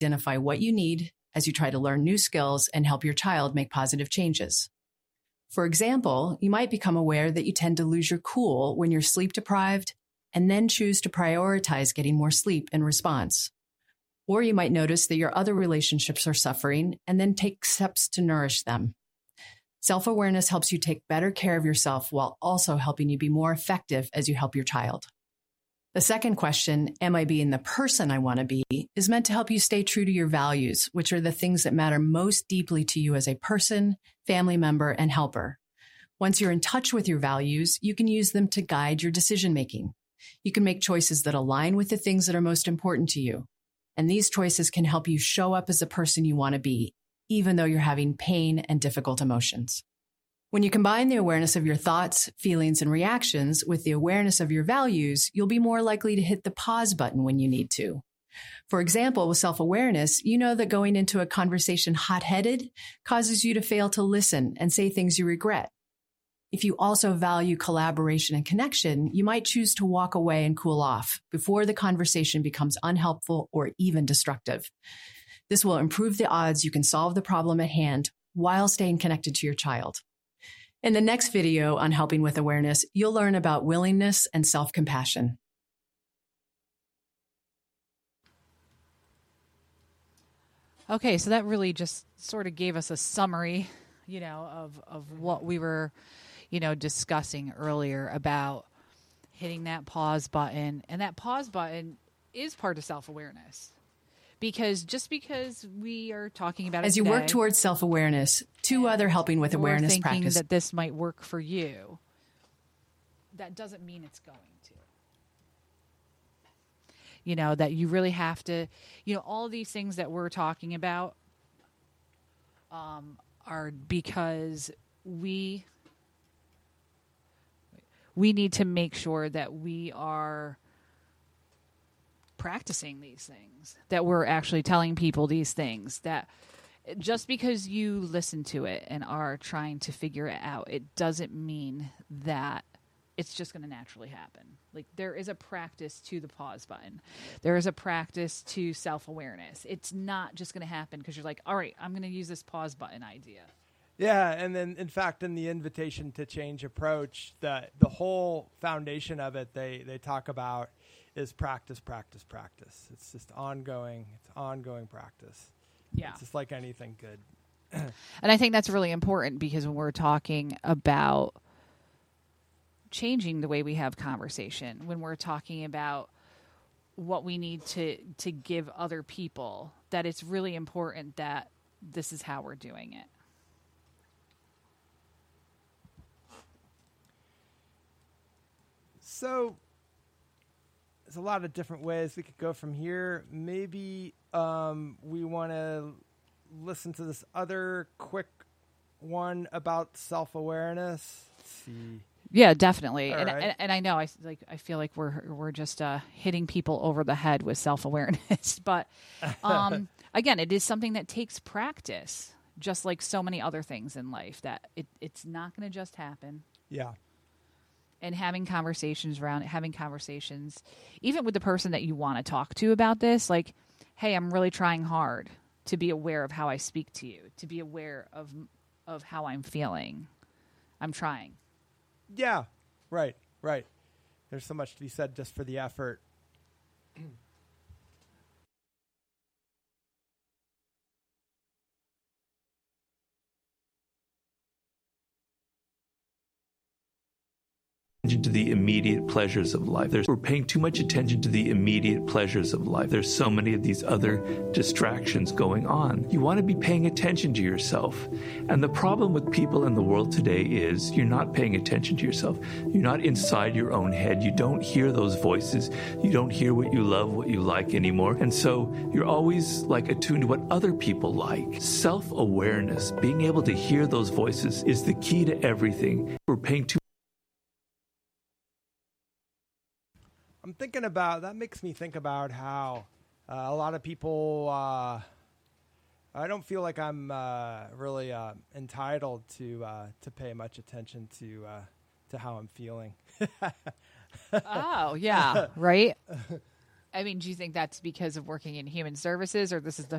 identify what you need as you try to learn new skills and help your child make positive changes. For example, you might become aware that you tend to lose your cool when you're sleep deprived and then choose to prioritize getting more sleep in response. Or you might notice that your other relationships are suffering and then take steps to nourish them. Self-awareness helps you take better care of yourself while also helping you be more effective as you help your child. The second question, am I being the person I want to be, is meant to help you stay true to your values, which are the things that matter most deeply to you as a person, family member, and helper. Once you're in touch with your values, you can use them to guide your decision-making. You can make choices that align with the things that are most important to you. And these choices can help you show up as the person you want to be, even though you're having pain and difficult emotions. When you combine the awareness of your thoughts, feelings, and reactions with the awareness of your values, you'll be more likely to hit the pause button when you need to. For example, with self-awareness, you know that going into a conversation hot-headed causes you to fail to listen and say things you regret. If you also value collaboration and connection, you might choose to walk away and cool off before the conversation becomes unhelpful or even destructive. This will improve the odds you can solve the problem at hand while staying connected to your child. In the next video on helping with awareness, you'll learn about willingness and self-compassion. Okay, so that really just sort of gave us a summary, of what we were, discussing earlier about hitting that pause button. And that pause button is part of self-awareness. Because just because we are talking about it as you today, work towards self-awareness, two other helping with awareness thinking practice that this might work for you, that doesn't mean it's going to. That you really have to, all these things that we're talking about are because we need to make sure that we are practicing these things, that we're actually telling people these things, that just because you listen to it and are trying to figure it out, it doesn't mean that it's just going to naturally happen. Like, there is a practice to the pause button. There is a practice to self-awareness. It's not just going to happen because you're like, all right, I'm going to use this pause button idea. Yeah, and then, in fact, in the invitation to change approach, the whole foundation of it, they talk about is practice, practice, practice. It's just ongoing. It's ongoing practice. Yeah. It's just like anything good. And I think that's really important because when we're talking about changing the way we have conversation, when we're talking about what we need to give other people, that it's really important that this is how we're doing it. So there's a lot of different ways we could go from here. Maybe we want to listen to this other quick one about self-awareness. Let's see. Yeah, definitely. Right. And I know I feel like we're just hitting people over the head with self-awareness, but again, it is something that takes practice, just like so many other things in life. That it's not going to just happen. Yeah. And having conversations around it, having conversations, even with the person that you want to talk to about this, like, hey, I'm really trying hard to be aware of how I speak to you, to be aware of how I'm feeling. I'm trying. Yeah, right. There's so much to be said just for the effort. To the immediate pleasures of life. We're paying too much attention to the immediate pleasures of life. There's so many of these other distractions going on. You want to be paying attention to yourself. And the problem with people in the world today is you're not paying attention to yourself. You're not inside your own head. You don't hear those voices. You don't hear what you love, what you like anymore. And so you're always like attuned to what other people like. Self-awareness, being able to hear those voices is the key to everything. We're paying too I'm thinking about, that makes me think about how a lot of people, I don't feel like I'm really entitled to pay much attention to how I'm feeling. Oh, yeah, right? I mean, do you think that's because of working in human services, or this is the